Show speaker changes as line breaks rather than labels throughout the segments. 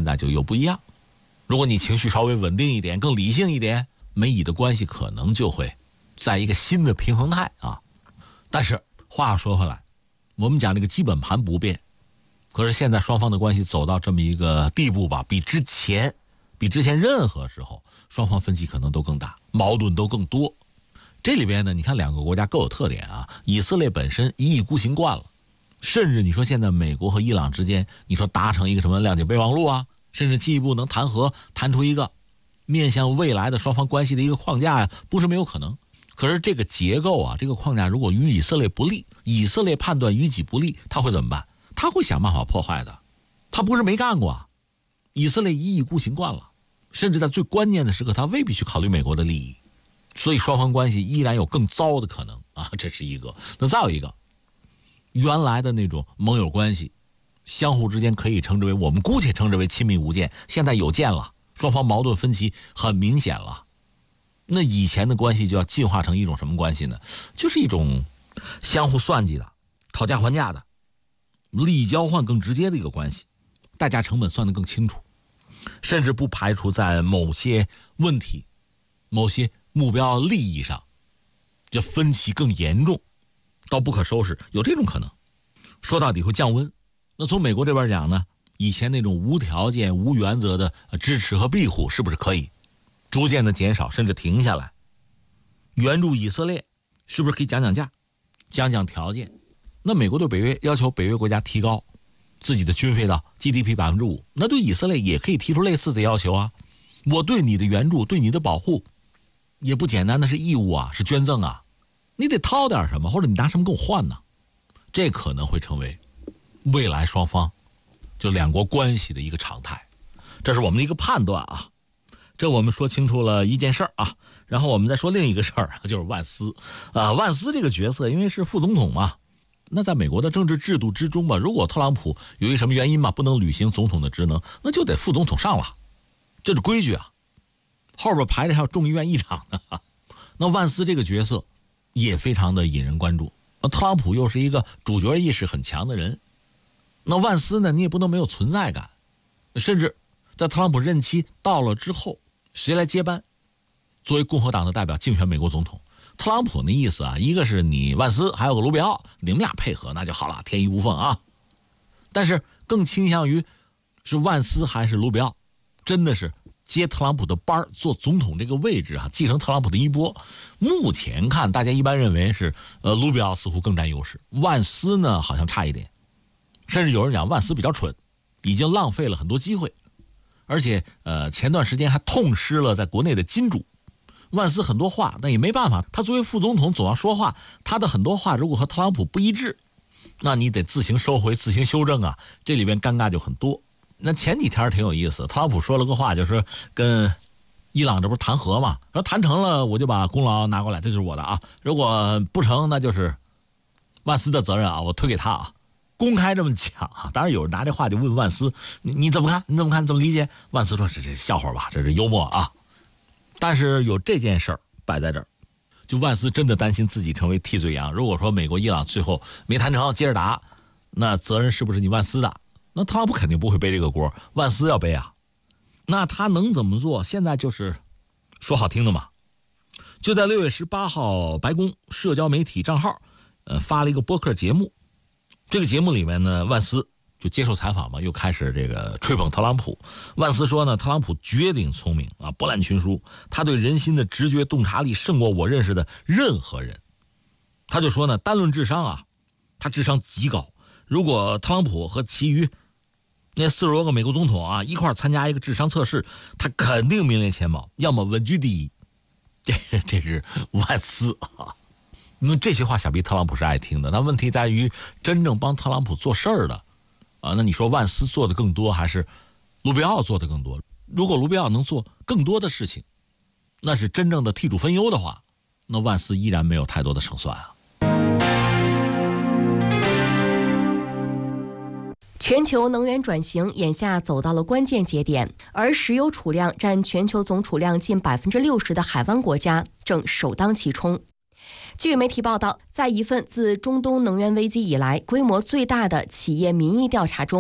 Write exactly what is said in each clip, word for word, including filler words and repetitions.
在就又不一样。如果你情绪稍微稳定一点，更理性一点，美以的关系可能就会在一个新的平衡态啊。但是话又说回来，我们讲这个基本盘不变，可是现在双方的关系走到这么一个地步吧，比之前比之前任何时候双方分歧可能都更大，矛盾都更多。这里边呢，你看两个国家各有特点啊。以色列本身一意孤行惯了，甚至你说现在美国和伊朗之间，你说达成一个什么谅解备忘录啊，甚至进一步能谈和，谈出一个面向未来的双方关系的一个框架呀，不是没有可能。可是这个结构啊，这个框架如果与以色列不利，以色列判断于己不利，他会怎么办？他会想办法破坏的。他不是没干过啊。以色列一意孤行惯了，甚至在最关键的时刻，他未必去考虑美国的利益，所以双方关系依然有更糟的可能啊，这是一个。那再有一个，原来的那种盟友关系，相互之间可以称之为，我们姑且称之为亲密无间，现在有间了，双方矛盾分歧很明显了。那以前的关系就要进化成一种什么关系呢？就是一种相互算计的、讨价还价的、利益交换更直接的一个关系，代价成本算得更清楚，甚至不排除在某些问题、某些目标利益上，这分歧更严重，到不可收拾，有这种可能。说到底会降温。那从美国这边讲呢，以前那种无条件、无原则的支持和庇护，是不是可以逐渐的减少，甚至停下来？援助以色列是不是可以讲讲价，讲讲条件？那美国对北约要求北约国家提高自己的军费到 G D P 百分之五，那对以色列也可以提出类似的要求啊。我对你的援助、对你的保护，也不简单的是义务啊，是捐赠啊，你得掏点什么，或者你拿什么跟我换呢？这可能会成为未来双方就两国关系的一个常态，这是我们的一个判断啊。这我们说清楚了一件事儿啊，然后我们再说另一个事儿，就是万斯啊。万斯这个角色，因为是副总统嘛，那在美国的政治制度之中吧，如果特朗普由于什么原因嘛不能履行总统的职能，那就得副总统上了，这是规矩啊。后边排着还有众议院议长呢。那万斯这个角色也非常的引人关注。特朗普又是一个主角意识很强的人，那万斯呢，你也不能没有存在感。甚至在特朗普任期到了之后，谁来接班？作为共和党的代表竞选美国总统，特朗普那意思啊，一个是你万斯，还有个卢比奥，你们俩配合那就好了，天衣无缝啊。但是更倾向于是万斯还是卢比奥，真的是接特朗普的班做总统这个位置啊，继承特朗普的衣钵。目前看，大家一般认为是呃卢比奥似乎更占优势，万斯呢好像差一点，甚至有人讲万斯比较蠢，已经浪费了很多机会，而且呃前段时间还痛失了在国内的金主。万斯很多话那也没办法，他作为副总统总要说话，他的很多话如果和特朗普不一致，那你得自行收回、自行修正啊，这里边尴尬就很多。那前几天挺有意思，特朗普说了个话，就是跟伊朗这不是谈和嘛，说谈成了我就把功劳拿过来，这就是我的啊，如果不成那就是万斯的责任啊，我推给他啊，公开这么讲啊。当然有人拿这话就问万斯，你你怎么看？你怎么看？怎么理解？万斯说这是笑话吧，这是幽默啊。但是有这件事儿摆在这儿，就万斯真的担心自己成为替罪羊。如果说美国伊朗最后没谈成，接着打，那责任是不是你万斯的？那特朗普肯定不会背这个锅，万斯要背啊。那他能怎么做？现在就是说好听的嘛，就在六月十八号，白宫社交媒体账号呃发了一个播客节目。这个节目里面呢，万斯就接受采访嘛，又开始这个吹捧特朗普。万斯说呢，特朗普绝顶聪明啊，博览群书，他对人心的直觉洞察力胜过我认识的任何人。他就说呢，单论智商啊，他智商极高。如果特朗普和其余那四十多个美国总统啊一块参加一个智商测试，他肯定名列前茅，要么稳居第一。这这是万斯啊。因为这些话想必特朗普是爱听的，但问题在于真正帮特朗普做事儿的啊，那你说万斯做的更多还是卢比奥做的更多？如果卢比奥能做更多的事情，那是真正的替主分忧的话，那万斯依然没有太多的胜算啊。
全球能源转型眼下走到了关键节点，而石油储量占全球总储量近百分之六十的海湾国家正首当其冲。据媒体报道，在一份自中东能源危机以来规模最大的企业民意调查中，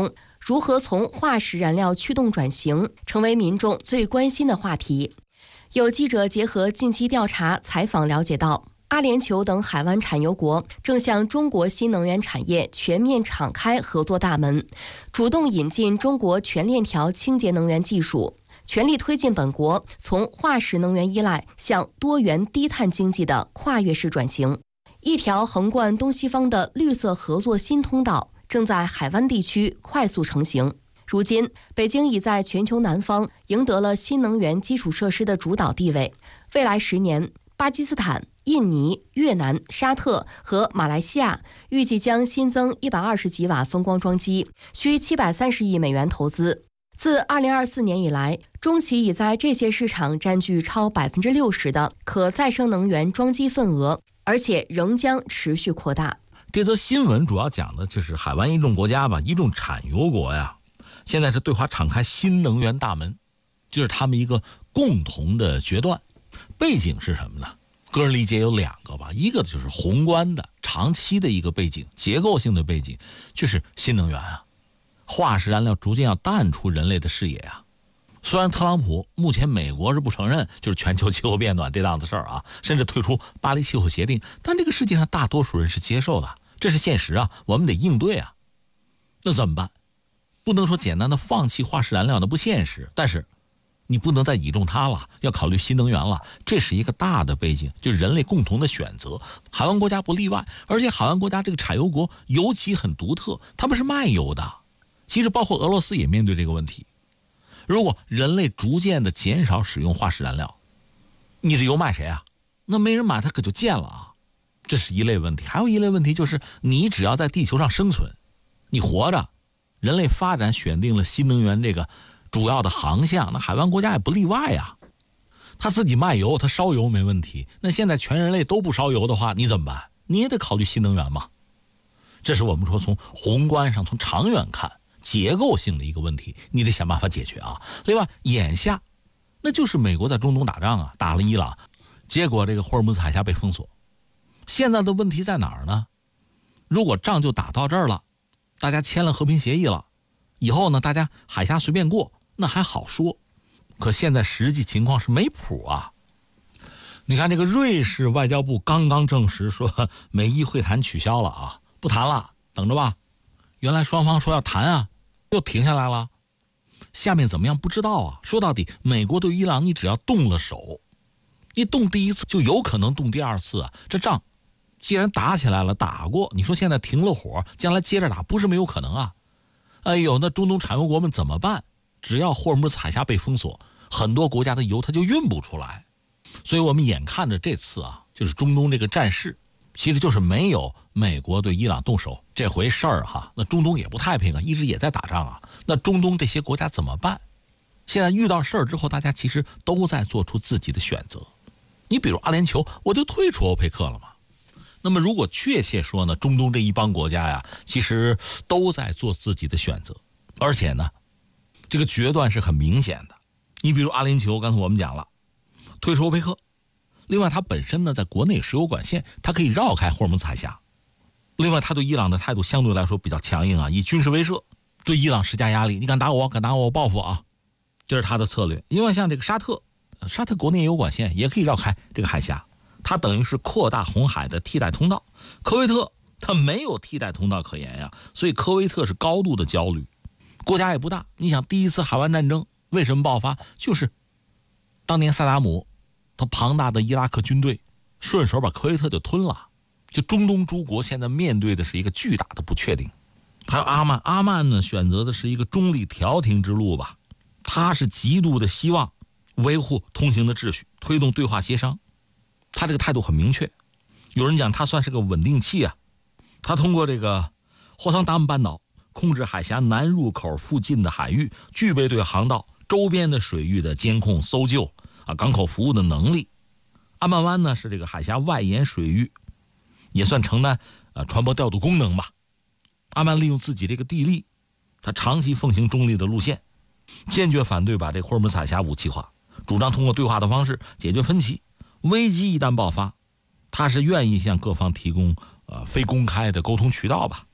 如何从化石燃料驱动转型，成为民众最关心的话题。有记者结合近期调查采访了解到，阿联酋等海湾产油国正向中国新能源产业全面敞开合作大门，主动引进中国全链条清洁能源技术，全力推进本国从化石能源依赖向多元低碳经济的跨越式转型。一条横贯东西方的绿色合作新通道正在海湾地区快速成型。如今，北京已在全球南方赢得了新能源基础设施的主导地位。未来十年，巴基斯坦、印尼、越南、沙特和马来西亚预计将新增一百二十吉瓦风光装机，需七百三十亿美元投资。自二零二四年以来，中企已在这些市场占据超百分之六十的可再生能源装机份额，而且仍将持续扩大。
这则新闻主要讲的就是海湾一众国家吧，一众产油国呀，现在是对华敞开新能源大门，这是他们一个共同的决断。背景是什么呢？个人理解有两个吧，一个就是宏观的、长期的一个背景，结构性的背景，就是新能源啊，化石燃料逐渐要淡出人类的视野啊。虽然特朗普目前美国是不承认就是全球气候变暖这档子事儿啊，甚至退出巴黎气候协定，但这个世界上大多数人是接受的，这是现实啊，我们得应对啊。那怎么办？不能说简单的放弃化石燃料，那不现实，但是你不能再倚重它了，要考虑新能源了，这是一个大的背景，就是人类共同的选择，海湾国家不例外。而且海湾国家这个产油国尤其很独特，他们是卖油的，其实包括俄罗斯也面对这个问题。如果人类逐渐的减少使用化石燃料，你的油卖谁啊？那没人买，它可就贱了啊。这是一类问题。还有一类问题就是，你只要在地球上生存，你活着，人类发展选定了新能源这个主要的航向，那海湾国家也不例外啊。他自己卖油，他烧油没问题，那现在全人类都不烧油的话，你怎么办？你也得考虑新能源嘛。这是我们说从宏观上、从长远看结构性的一个问题，你得想办法解决啊。另外，眼下那就是美国在中东打仗啊，打了伊朗，结果这个霍尔木兹海峡被封锁。现在的问题在哪儿呢？如果仗就打到这儿了，大家签了和平协议了，以后呢，大家海峡随便过，那还好说。可现在实际情况是没谱啊。你看这个瑞士外交部刚刚证实说，美伊会谈取消了啊，不谈了，等着吧。原来双方说要谈啊，又停下来了。下面怎么样不知道啊。说到底，美国对伊朗你只要动了手，你动第一次就有可能动第二次啊。这仗既然打起来了，打过，你说现在停了火，将来接着打不是没有可能啊。哎呦，那中东产油国们怎么办？只要霍尔木兹海峡被封锁，很多国家的油它就运不出来。所以我们眼看着这次啊，就是中东这个战事，其实就是没有美国对伊朗动手这回事儿哈。那中东也不太平啊，一直也在打仗啊。那中东这些国家怎么办？现在遇到事儿之后，大家其实都在做出自己的选择。你比如阿联酋，我就退出欧佩克了嘛。那么如果确切说呢，中东这一帮国家呀，其实都在做自己的选择，而且呢，这个决断是很明显的。你比如阿联酋，刚才我们讲了，退出欧佩克。另外，它本身呢，在国内石油管线，它可以绕开霍尔木兹海峡。另外，它对伊朗的态度相对来说比较强硬啊，以军事威慑，对伊朗施加压力。你敢打我，敢打我，我报复啊！这是它的策略。另外，像这个沙特，沙特国内也有管线，也可以绕开这个海峡。它等于是扩大红海的替代通道。科威特它没有替代通道可言呀，所以科威特是高度的焦虑。国家也不大，你想第一次海湾战争为什么爆发？就是当年萨达姆他庞大的伊拉克军队顺手把科威特就吞了。就中东诸国现在面对的是一个巨大的不确定。还有阿曼，阿曼呢选择的是一个中立调停之路吧，他是极度的希望维护通行的秩序，推动对话协商。他这个态度很明确，有人讲他算是个稳定器啊。他通过这个霍桑达姆半岛控制海峡南入口附近的海域，具备对航道周边的水域的监控、搜救啊、港口服务的能力。阿曼湾呢是这个海峡外沿水域，也算承担啊船舶调度功能吧。阿曼利用自己这个地利，他长期奉行中立的路线，坚决反对把这霍尔木兹海峡武器化，主张通过对话的方式解决分歧。危机一旦爆发，他是愿意向各方提供呃非公开的沟通渠道吧。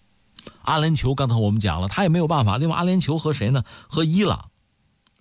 阿联酋刚才我们讲了，他也没有办法。另外，阿联酋和谁呢？和伊朗。